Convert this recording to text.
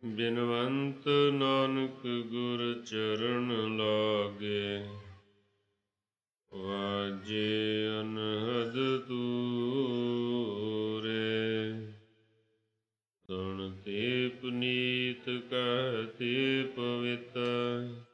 ਬਿਨਵੰਤ ਨਾਨਕ ਗੁਰ ਚਰਨ ਲਾਗੇ, ਵਾਜੇ ਅਨਹਦ ਤੂਰੇ। ਸੁਣ ਤੇ ਪੁਨੀਤ ਕਹਤੇ ਪਵਿੱਤ,